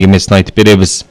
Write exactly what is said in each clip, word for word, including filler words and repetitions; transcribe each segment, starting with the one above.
эмесин айтып беребиз.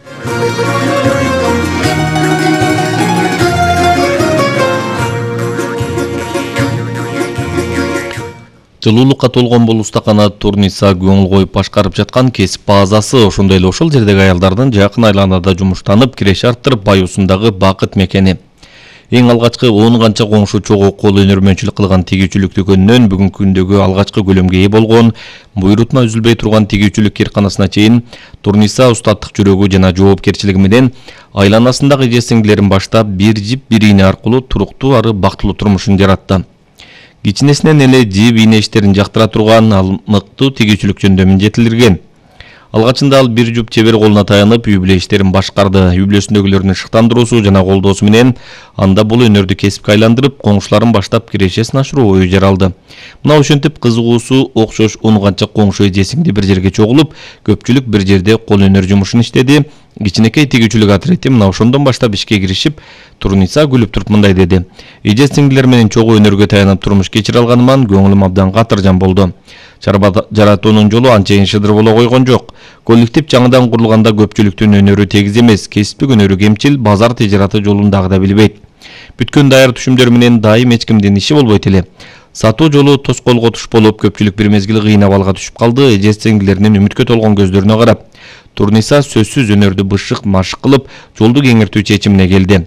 Жылуулукка толгон бул устакана Турниса көңүл коюп башкарып жаткан кесип базасы. Ошондой эле ошол жердеги аялдардын жакын айланада жумуштанып, киреше арттырып баюусундагы бакыт мекени. Эң алгачкы он канча коңшу чогуу кол өнөрмөнчүлүк кылган тигүүчүлүк дүкөнүнөн бүгүнкү күндөгү алгачкы көлөмгө ээ болгон, буйрутма үзүлбөй турган тигүүчүлүк кирканасына чейин Турниса устаттык жүрөгү жана жоопкерчилиги менен айланасындагы эже сиңдилерин баштап бир жип бир ийне аркылуу туруктуу ары бактылуу турмушун жаратты. Кичинесинен эле жип ийне иштерин жактыра турган алмыктуу тигүүчүлүк жөндөмүн жетилдирген. Алгачында ал бир жуп чебер колуна таянып үй бүлө иштерин башкарды. Үй бүлөсүндөгүлөрдүн шыктандыруусу жана колдоосу менен анда бул өнөрдү кесипке айландырып, коңшуларын баштап кирешесин ашыруу ою жаралды. Мына ошентип кызыгуусу окшош он канча коңшу эже сиңди бир жерге чогулуп, көпчүлүк бир жерде кол өнөр жумушун иштеди. Кичинекей тигүүчүлүк отрети мына ошондон баштап ишке киришип, Турниса күлүп туруп мындай деди: "Эже сиңдилер менен чогуу өнөргө таянып турмуш кечире алганыман көңүлүм абдан катыржан болду. Жаратуунун жолу анчейин шыдыр боло койгон жок. Коллектив жаңыдан курулганда көпчүлүктүн өнөрү тегиз эмес, кесиптик өнөрү кемчил, базар тижараты жолун дагы да билбейт. Бүткөн даяр түшүмдөр менен дайым эч кимдин иши болбойт эле. Сатуу жолу тоскоолго туш болуп, көпчүлүк бир мезгил кыйнап алга түшүп калды." Эже сиңдилеринин үмүткө толгон көздөрүнө карап, Турниса сөзсүз өнөрдү бышык машык кылып, жолду кеңиртүү чечимине келди.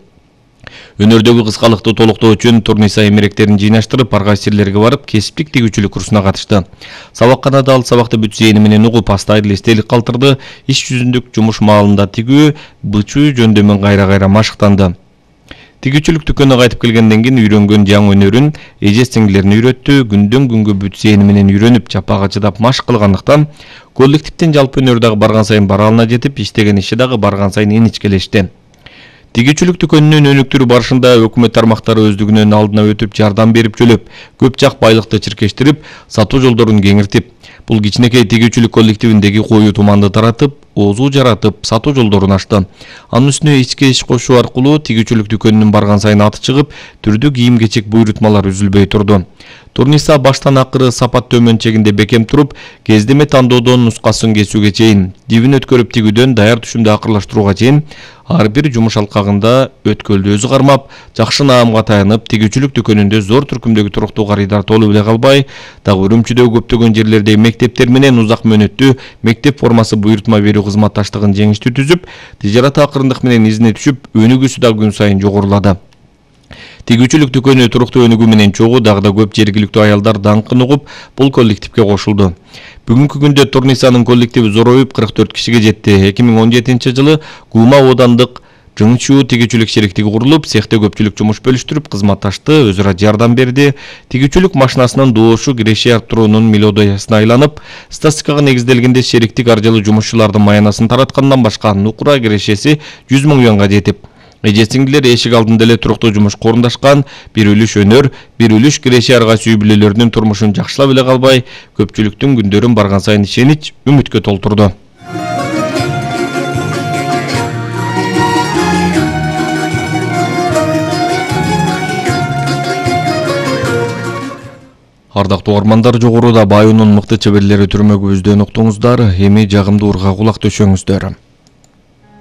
Өнөрдөгү кыскалыкты толуктоо үчүн Турниса эмеректерин жыйнаштырып, ар кайсы жерлерге барып, кесиптик тигүүчүлүк курсуна катышты. Сабакканада ал сабакты бүт зээни менен угуп, астайыл эстелик калтырды. Иш жүзүндүк жумуш маалында тигүү, бычуу жөндөмүн кайра-кайра машыктанды. Тигүүчүлүк дүкөнүнө кайтып келгенден кийин үйрөнгөн жаңы өнөрүн эже сиңдилерине үйрөттү. Күндөн күнгө бүт зээни менен үйрөнүп, жапага чыдап машык кылгандыктан коллективдин жалпы өнөрү дагы барган сайын баралына жетип, иштеген иши дагы барган сайын иничкелешти. Тигүүчүлүк дүкөнүнүн өнүктүрүү барышында өкмөт тармактары өздүгүнүн алдына өтүп, жардам берип жөлөп, көп жак байлыкты чиркештирип, сатуу жолдорун кеңиртип, бул кичинекей тигүүчүлүк коллективиндеги коюу туманды таратып, оозу жаратып, сатуу жолдорун ачты. Анын үстүнө ички иш кошуу аркылуу тигүүчүлүк дүкөнүнүн барган сайын аты чыгып, түрдүү кийим-кечек буйрутмалар үзүлбөй турду. Турниса баштан акыры сапат төмөн чегинде бекем туруп, кездеме тандоодон нускасын кесүүгө чейин, дибин өткөрүп тигүүдөн даяр түшүмдү акырлаштырууга чейин ар бир жумуш алкагында өткөлдү өзү кармап, жакшы наамга таянып, тигүүчүлүк дүкөнүндө зор түркүмдөгү туруктуу карыйдар толуп эле калбай, дагы Үрүмчүдөгү көптөгөн жерлердеги мектептер менен узак мөөнөттүү мектеп формасы буйрутма берүү кызматташтыгын жеңиштүү түзүп, тижарат акырындык менен изине түшүп, өнүгүүсү да күн сайын жогорулады. Тигүүчүлүк дүкөнү туруктуу өнүгүү менен чогуу дагы да көп жергиликтүү аялдар даңкын угуп, бул коллективге кошулду. Бүгүнкү күндө Турнисанын коллективи зороюп кырк төрт кишиге жетти. эки миң он жетинчи жылы Гума оодандык Жыңчуу тигүүчүлүк шериктиги курулуп, цехте көпчүлүк жумуш бөлүштүрүп, кызматташты, өзү ара жардам берди. Тигүүчүлүк машинасынын доошу киреше арттыруунун мелодиясына айланып, статистикага негизделгенде шериктик аржылуу жумушчулардын маянасын тараткандан башка нукура кирешеси жүз миң юанга жетип, эже сиңдилер эшик алдында эле туруктуу жумушка орундашкан, бир үлүш өнөр, бир үлүш киреше ар кайсы үй бүлөлөрүнүн турмушун жакшылап эле калбай, көпчүлүктүн күндөрүн барган сайын ишенич, үмүткө толтурду. Ардактуу угармандар, жогоруда Баюунун мыкты чеберлери түрмөгүбүздөн уктуңуздар, эми жагымдуу урга кулак төшөңүздөр.